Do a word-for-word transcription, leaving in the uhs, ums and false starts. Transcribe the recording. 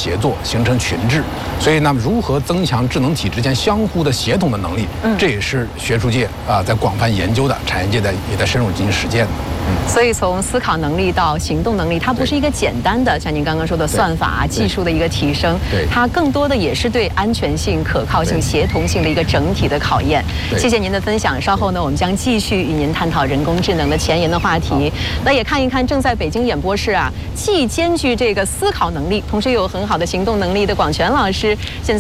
协作，形成群治。所以，那么如何增强智能体之间相互的协同的能力，嗯，这也是学术界啊在广泛研究的，产业界在也在深入进行实践的。嗯， 所以从思考能力到行动能力，它不是一个简单的像您刚刚说的算法啊、技术的一个提升， 对， 它更多的也是对安全性、可靠性、协同性的一个整体的考验。谢谢您的分享，稍后呢，我们将继续与您探讨人工智能的前沿的话题。那也看一看正在北京演播室啊，既兼具这个思考能力，同时又有很好的行动能力的广泉老师，现在。